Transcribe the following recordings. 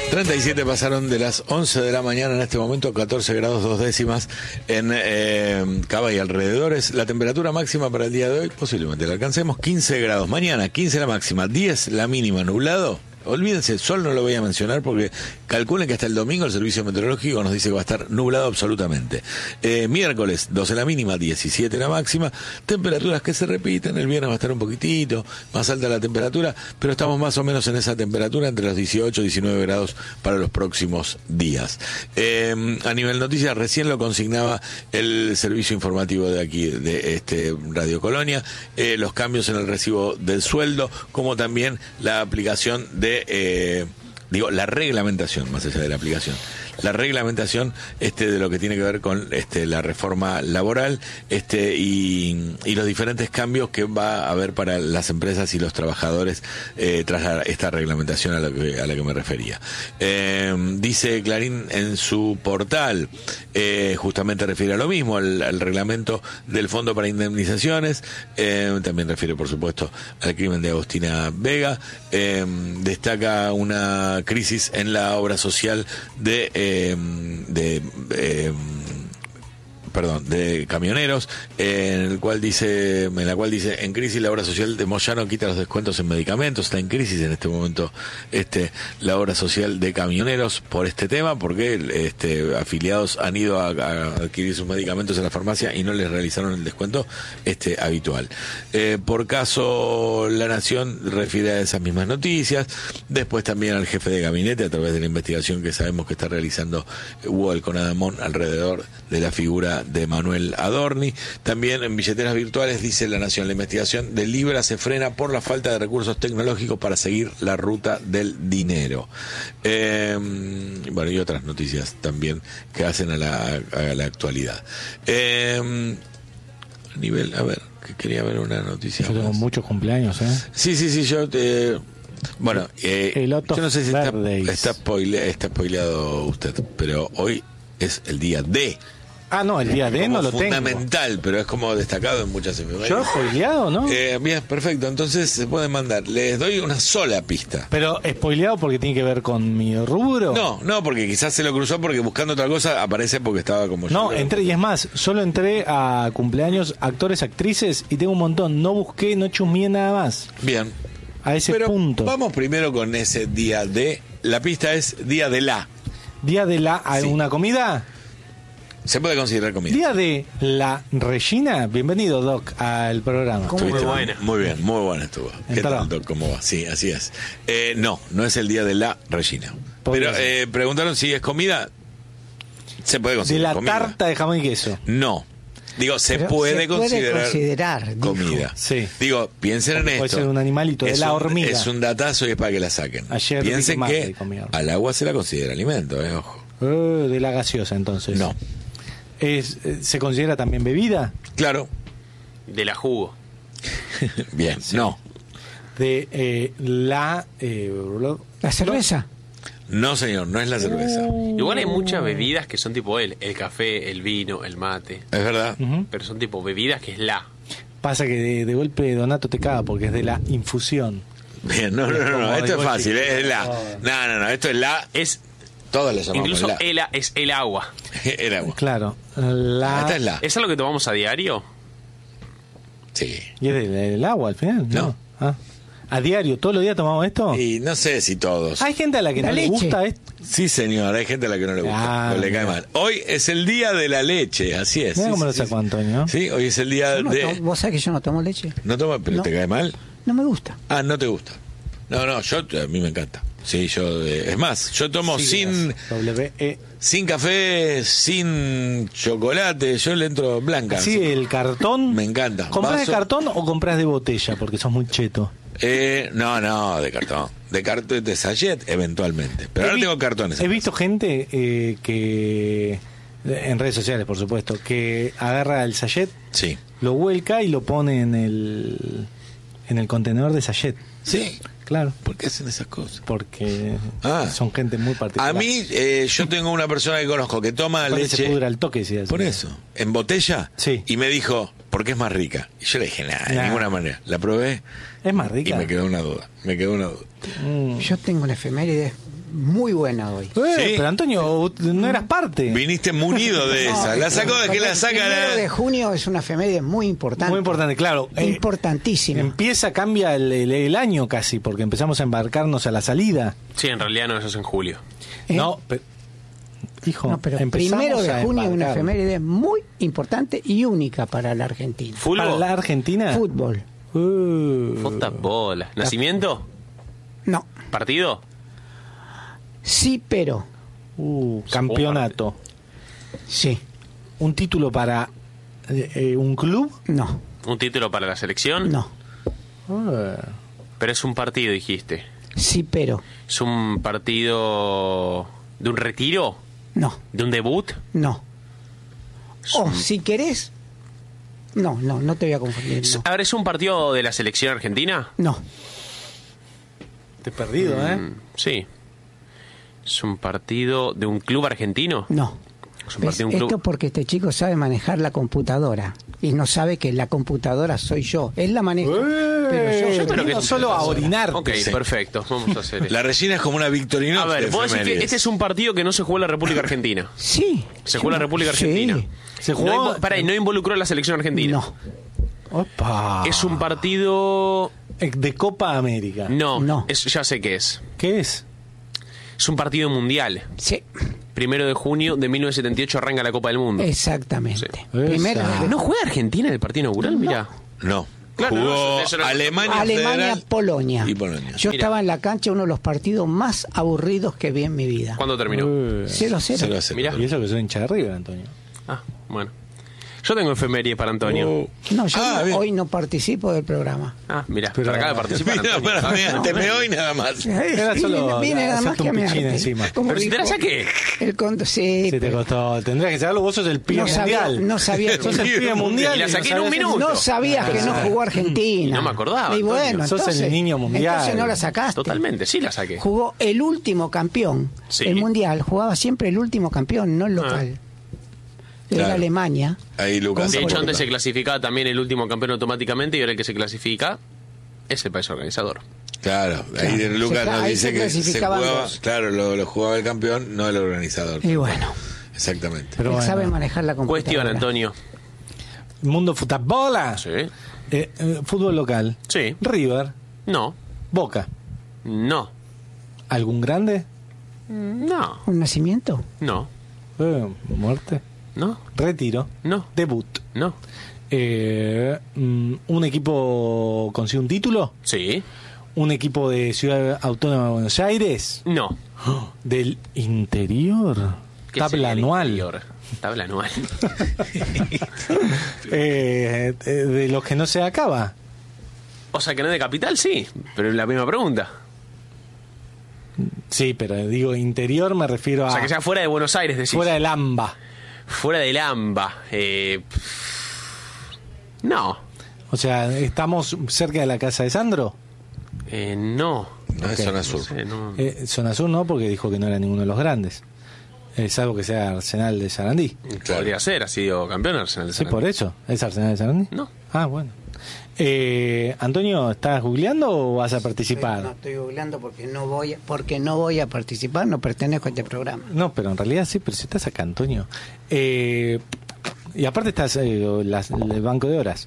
37 pasaron de las 11 de la mañana en este momento, 14 grados 2 décimas en Cava y alrededores. La temperatura máxima para el día de hoy, posiblemente la alcancemos, 15 grados. Mañana, 15 la máxima, 10 la mínima, nublado. Olvídense, sol no lo voy a mencionar porque calculen que hasta el domingo el servicio meteorológico nos dice que va a estar nublado absolutamente. Miércoles, 12 la mínima, 17 la máxima, temperaturas que se repiten, el viernes va a estar un poquitito más alta la temperatura, pero estamos más o menos en esa temperatura entre los 18 y 19 grados para los próximos días. A nivel noticias, recién lo consignaba el servicio informativo de aquí, de Radio Colonia, los cambios en el recibo del sueldo, como también la aplicación de la reglamentación, más allá de la aplicación, la reglamentación de lo que tiene que ver con la reforma laboral y los diferentes cambios que va a haber para las empresas y los trabajadores tras esta reglamentación a la que me refería. Dice Clarín en su portal, justamente refiere a lo mismo, al reglamento del Fondo para Indemnizaciones, también refiere por supuesto al crimen de Agustina Vega, destaca una crisis en la obra social de camioneros, en la cual dice, en crisis la obra social de Moyano quita los descuentos en medicamentos. Está en crisis en este momento la obra social de camioneros por este tema, porque afiliados han ido a adquirir sus medicamentos en la farmacia y no les realizaron el descuento habitual. Por caso La Nación refiere a esas mismas noticias, después también al jefe de gabinete a través de la investigación que sabemos que está realizando Hugo Alconadamón alrededor de la figura de Manuel Adorni. También en billeteras virtuales, dice La Nación, la investigación de Libra se frena por la falta de recursos tecnológicos para seguir la ruta del dinero. Y otras noticias también que hacen a la actualidad. A nivel, que quería ver una noticia. Yo tengo muchos cumpleaños, Sí, yo yo no sé si está spoileado usted, pero hoy es el día D. Ah, no, el día D no lo tengo. Fundamental, pero es como destacado en muchas efemérides. ¿Yo spoileado, no? Bien, perfecto. Entonces se pueden mandar. Les doy una sola pista. ¿Pero spoileado porque tiene que ver con mi rubro? No, porque quizás se lo cruzó porque buscando otra cosa aparece porque estaba como yo. No, entré, y es más, solo entré a cumpleaños, actores, actrices, y tengo un montón. No busqué, no chusmeé nada más. Bien. A ese punto. Vamos primero con ese día de. La pista es día de la. ¿Día de la alguna comida? Se puede considerar comida. Día de la Regina. Bienvenido, Doc, al programa. Muy buena. Muy bien, muy buena estuvo. ¿Qué tal, Doc? ¿Cómo va? Sí, así es. No es el día de la Regina. Pero preguntaron si es comida. Se puede considerar comida. ¿De la tarta de jamón y queso? No. Digo, se puede considerar comida. Sí. Digo, piensen en esto. Puede ser un animalito de la hormiga. Es un datazo y es para que la saquen. Ayer piensen que al agua se la considera alimento, ojo. De la gaseosa, entonces. No. ¿Se considera también bebida? Claro. De la jugo. Bien, sí. No. De la cerveza. No, señor, no es la cerveza. Igual hay muchas bebidas que son tipo el café, el vino, el mate. Es verdad. Pero son tipo bebidas que es la. Pasa que de golpe Donato te caga porque es de la infusión. Bien, no, esto es fácil, es la. No, esto es la. Todas las llamamos. Incluso es el agua. El agua. Claro. Esta es la. ¿Es lo que tomamos a diario? Sí. ¿Y es del agua al final? No. ¿A diario? ¿Todos los días tomamos esto? Y no sé si todos. ¿Hay gente a la que no le gusta esto? Sí, señor, hay gente a la que no le gusta. Le cae mal. Hoy es el día de la leche, así es. Mira cómo lo sacó Antonio. Sí, hoy es el día de... ¿Vos sabés que yo no tomo leche? ¿No tomas? ¿Pero te cae mal? No me gusta. Ah, no te gusta. No, a mí me encanta. Sí, es más, yo tomo sin café, sin chocolate, yo le entro blanca. Sí, el cartón. Me encanta. ¿Compras de cartón o compras de botella? Porque sos muy cheto. No, de cartón. De sachet, eventualmente. Pero ahora tengo cartones. He visto gente que, en redes sociales, por supuesto, que agarra el sachet, sí, lo vuelca y lo pone en el contenedor de sachet. Sí. Claro. ¿Por qué hacen esas cosas? Porque son gente muy particular. A mí, yo tengo una persona que conozco que toma leche. Se pudra al toque, sí. Por eso. En botella. Sí. Y me dijo, porque es más rica. Y yo le dije, de ninguna manera. La probé. Es más rica. Y me quedó una duda. Yo tengo una efeméride muy buena hoy. Sí. Pero Antonio, no eras parte. Viniste munido de esa. La sacó de que la saca. El 1 de junio es una efeméride muy importante. Muy importante, claro. Importantísima. Cambia el año casi, porque empezamos a embarcarnos a la salida. Sí, en realidad no, eso es en julio. No, pero, hijo, No, pero empezamos 1 de a junio es una embarcar. efeméride muy importante y única para la Argentina. ¿Para ¿Fútbol? la Argentina? Fútbol. Puta bola. ¿Nacimiento? No. ¿Partido? Sí, pero. Campeonato. Sí. ¿Un título para un club? No. ¿Un título para la selección? No. Pero es un partido, dijiste. Sí, pero. ¿Es un partido de un retiro? No. ¿De un debut? No. O si querés. No te voy a confundir. No. A ver, ¿es un partido de la selección argentina? No. Te he perdido, Sí. ¿Es un partido de un club argentino? No. ¿Es un partido de un Esto club? porque este chico sabe manejar la computadora y no sabe que la computadora soy yo. Él la maneja. Pero yo creo que no es- solo a orinar. Ok, Sí. perfecto. Vamos a hacer eso. La Regina es como una Victorinox. A ver, de vos decís que efemérides. este es un partido que no se jugó en la República Argentina. Sí. Se jugó en la República Sí. Argentina. Se jugó. No involucró a la selección argentina. No. Opa. Es un partido. De Copa América. No, No. ya sé qué es. ¿Qué es? Es un partido mundial. Sí. 1 de junio de 1978 arranca la Copa del Mundo. Exactamente. Sí. Primera Esa. vez. ¿No juega Argentina en el partido inaugural? Mira. No. Claro, Jugó no, eso no- Alemania Federal Polonia. y Polonia. Yo Mira. estaba en la cancha, uno de los partidos más aburridos que vi en mi vida. ¿Cuándo terminó? 0-0. 0-0. Mirá. Y eso que soy hincha de River, Antonio. Ah, bueno. Yo tengo efeméride para Antonio. No, yo bien. hoy no participo del programa. Ah, mira, Pero- acaba de participar. Mira, Antonio. para mí, te me hoy nada más. Era solo Vine nada más hacerte que un a pichín mearte. encima. Como Pero si te la dijo saqué. el conto, sí, Si te costó, tendrías que saberlo, vos sos el pibe no sabía, mundial. no sabía que, Sos el pibe mundial. Y la no saqué en un sabías- minuto. no sabías que no jugó Argentina. No me acordaba, Y bueno, Sos el entonces, niño mundial. Entonces no la sacaste. Totalmente, sí la saqué. Jugó el último campeón. Sí. El mundial jugaba siempre el último campeón, no el local. Era Claro. Alemania. Ahí Lucas. De hecho, antes se clasificaba también el último campeón automáticamente y ahora el que se clasifica es el país organizador. Claro, ahí Claro. Lucas Se- nos ahí dice se que se clasificaban jugaba, dos. claro, lo jugaba el campeón, no el organizador. Y bueno, Exactamente. Pero él bueno. sabe manejar la computadora. Cuestión, Antonio. Mundo futabola. Sí. Fútbol local. Sí. River. No. Boca. No. ¿Algún grande? No. ¿Un nacimiento? No. Muerte. No. Retiro. No. Debut. No. ¿Un equipo consigue un título? Sí. ¿Un equipo de Ciudad Autónoma de Buenos Aires? No. ¿Del interior? ¿Qué Tabla sería el anual. interior? Tabla anual. De los que no se acaba. O sea, que no es de capital, sí. Pero es la misma pregunta. Sí, pero digo interior me refiero O a sea, que sea fuera de Buenos Aires, decís. fuera del AMBA. Fuera del AMBA. No. O sea, ¿estamos cerca de la casa de Sandro? No. No es Ok. zona No sur. sé, no. Zona Sur no, porque dijo que no era ninguno de los grandes. Salvo que sea Arsenal de Sarandí. Claro. Podría ser, ha sido campeón Arsenal de Sí, Sarandí. por eso. ¿Es Arsenal de Sarandí? No. Ah, bueno. Antonio, ¿estás googleando o vas a participar? No estoy googleando porque no voy a participar, no pertenezco a este programa. No, pero en realidad sí, pero si estás acá, Antonio. Y aparte estás el banco de horas.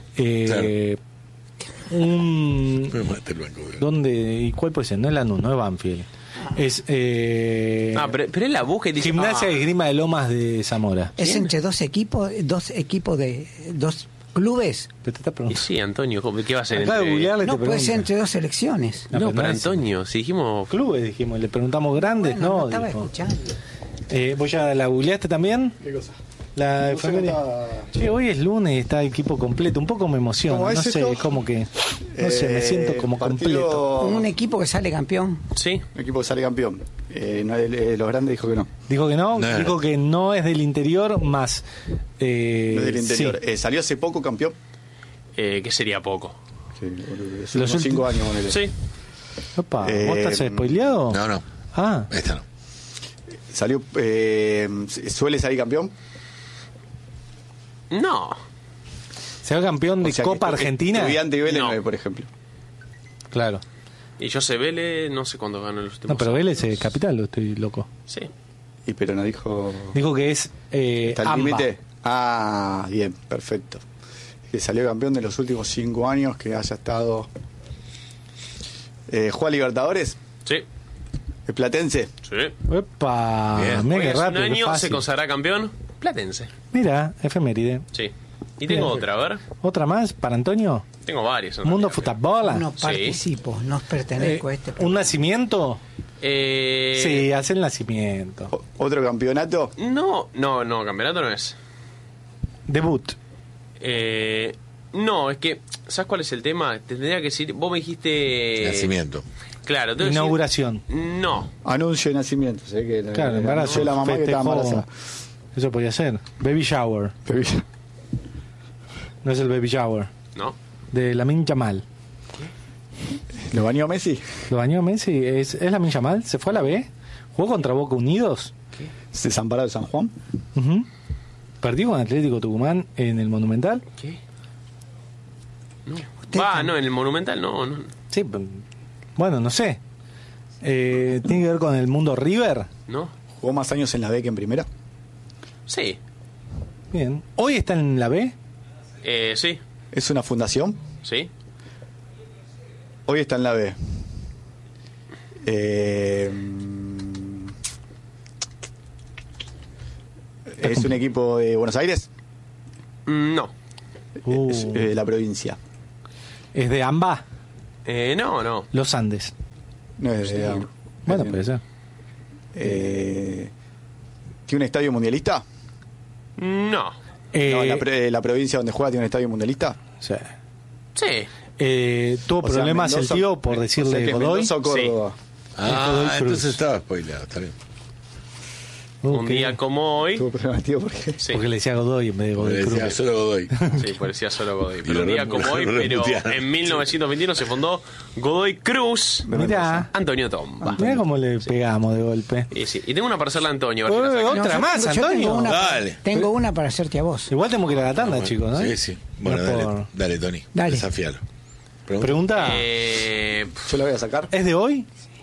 Me mata el banco. ¿Dónde? ¿Y cuál puede ser? No es Lanús, no es Banfield. Es Pero él la busca y dice... Gimnasia y Esgrima de Lomas de Zamora. Es entre dos equipos de dos clubes. Pero te está Y preguntando. sí, Antonio, ¿qué va a ser? Acá de googlearle No te puede ser pregunta. entre dos selecciones. No, No, pero pero no es- Antonio, si dijimos... Clubes, dijimos, le preguntamos grandes, Bueno, no no. estaba dijo. escuchando. ¿Vos ya la googleaste también? ¿Qué cosa? La No sé efeméride. cómo está- Che, hoy es lunes y está el equipo completo. Un poco me emociona. ¿Cómo No es sé, esto? como que. No sé, me siento como completo. Con un equipo que sale campeón. Sí. Un equipo que sale campeón. No, los grandes dijo que no. Dijo que no, No. dijo que no es del interior, más. No es del interior. sí. Salió hace poco campeón. Que sería poco. Sí, hace Los unos 5 años. ponele. Sí. Opa, ¿vos estás spoileado? No, no. Ah, Esta no. Salió, suele salir campeón. No. se va campeón de O sea, que Copa Argentina. Estudiante y Vélez, No. por ejemplo. Claro. Y yo sé Vélez, no sé cuándo ganó los últimos. No, pero Vélez es capital, estoy loco. Sí. Y pero no dijo... Dijo que es ¿Está el AMBA. límite? Ah, bien, perfecto. Que salió campeón de los últimos 5 años, que haya estado... ¿Juega Libertadores? Sí. ¿El Platense? Sí. Epa, Bien. mira Hoy qué hace un rápido, qué año se fácil. consagrará campeón Platense. Mira, efeméride. Sí. Y tengo otra, a ver. ¿Otra más para Antonio? Tengo varias. en Mundo realidad. Futabola. No participo, no pertenezco a este ¿Un programa. nacimiento? Sí, hace el nacimiento. ¿Otro campeonato? No, campeonato no es. Debut. No, es que, ¿sabes cuál es el tema? Te tendría que decir, vos me dijiste... Nacimiento. Claro, tengo que decir- Inauguración. No. Anuncio de nacimiento. Sé que Claro, embarazo. anunció la mamá que estaba Festejó. embarazada. Eso podía ser. Baby shower. No es el baby shower. No. De Lamine Yamal. ¿Lo bañó Messi? ¿Lo bañó Messi? ¿Es Lamine Yamal? ¿Se fue a la B? ¿Jugó contra Boca Unidos? ¿Desamparado de San Juan? Ujú. ¿Perdió con Atlético Tucumán en el Monumental? ¿Qué? No. Usted No, en el Monumental no. Sí, bueno, no sé. ¿Tiene que ver con el mundo River? ¿No? ¿Jugó más años en la B que en primera? Sí. Bien. ¿Hoy está en la B? Sí. ¿Es una fundación? Sí. Hoy está en la B. ¿Es un equipo de Buenos Aires? No. Es la provincia. ¿Es de AMBA? No. Los Andes. No es de... Bueno, puede ser. ¿Tiene un estadio mundialista? No. No, Eh, la provincia donde juega tiene un estadio mundialista. sí. Sí. Tuvo O sea, problemas Mendoza- el tío por o decirle sea que es Godoy. Mendoza o Córdoba. Godoy Cruz. Entonces estaba spoileado, está bien. Un Ok. día como hoy. Tuvo problemas, tío, porque... Sí. Porque le decía Godoy en vez de Como Godoy decía, Cruz. solo Godoy. Sí, parecía solo Godoy. Y Pero lo un día re- como hoy, lo pero reputearon. en 1921 se fundó Godoy Cruz. Mirá, Antonio Tomba. mirá cómo le pegamos de golpe. Y tengo una para hacerle a Antonio. a ver si la saca. Otra yo más, tengo Antonio. una Dale. Tengo una para hacerte a vos. Igual tenemos que ir a la tanda, chicos, ¿no? Sí, sí. Bueno, No dale, por- dale, Tony. Dale. Desafíalo. Pregunta. Pregunta, Yo la voy a sacar. ¿es de hoy?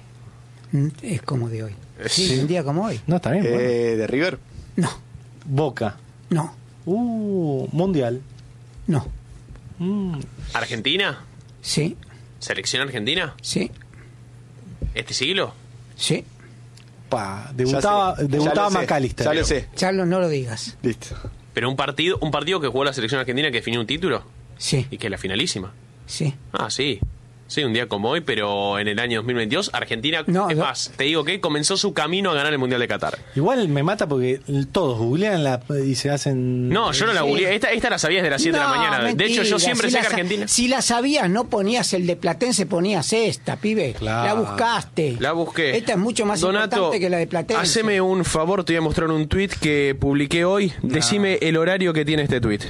Es como de hoy. Sí, Sí. un día como hoy. No, está bien. bueno. ¿De River? No, Boca. no, Mundial. no. ¿Argentina? Sí, ¿Selección argentina? sí, ¿Este siglo? sí. Debutaba Ya debutaba lo sé, McAllister. Ya lo sé. Charlos, no lo digas. Listo. ¿Pero un partido que jugó la selección argentina que definió un título? Sí, ¿Y que es la finalísima? sí. Ah, sí. Sí, un día como hoy, pero en el año 2022, Argentina, No, es no. más, te digo que comenzó su camino a ganar el Mundial de Qatar. Igual me mata porque todos googlean y se hacen... No, yo no la Sí. googleé. Esta la sabías de las 7 de la No, mañana. De hecho, yo mentira. siempre Si sé la que sa- Argentina... Si la sabías, no ponías el de Platense, ponías esta, pibe. Claro. La buscaste. La busqué. Esta es mucho más Donato, importante que la de Platense. haceme un favor, te voy a mostrar un tweet que publiqué hoy. Decime el horario que tiene este tweet.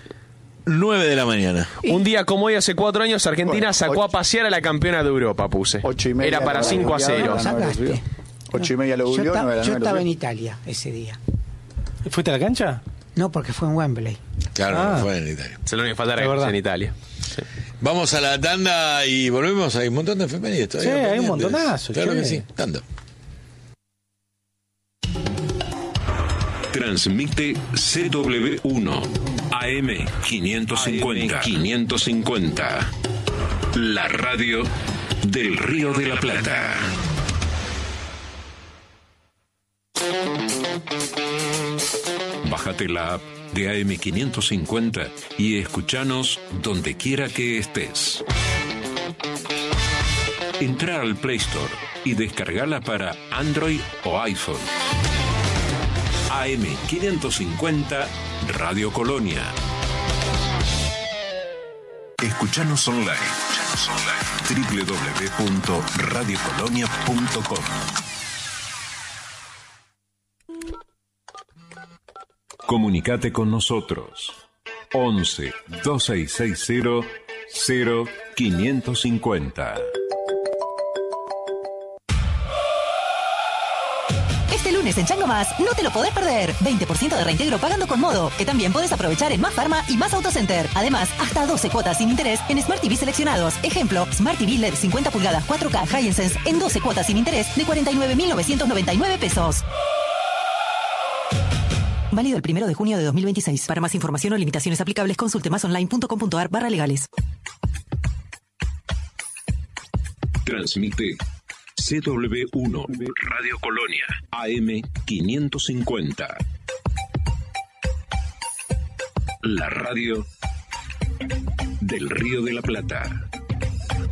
9 de la mañana. Un día como hoy, hace 4 años, Argentina Bueno, sacó a pasear a la campeona de Europa, puse. 8:30. Era para 5 a 0. Lo sacaste. 8:30 lo googleó, 9 de la Yo noche. estaba en Italia ese día. ¿Fuiste a la cancha? No, porque fue en Wembley. Claro, Ah. no fue en Italia. Se lo único que falta Es era que verdad. sea en Italia. Sí. Vamos a la tanda y volvemos. Hay un montón de efemérides todavía. Sí, hay un pendientes. montonazo, Claro che. que sí. Tanda. Transmite CW1 AM 550. La radio del Río de la Plata. Bájate la app de AM 550 y escuchanos donde quiera que estés. Entra al Play Store y descargala para Android o iPhone. AM 550 Radio Colonia. Escuchanos online. www.radiocolonia.com. Comunicate con nosotros. 11 2660 0550. Este lunes en Chango Más no te lo podés perder. 20% de reintegro pagando con Modo, que también podés aprovechar en Más Pharma y Más Autocenter. Además, hasta 12 cuotas sin interés en Smart TV seleccionados. Ejemplo, Smart TV LED 50 pulgadas 4K Hisense en 12 cuotas sin interés de 49.999 pesos. Válido el 1 de junio de 2026. Para más información o limitaciones aplicables, consulte masonline.com.ar/legales. Transmite CW1 Radio Colonia AM 550. La radio del Río de la Plata.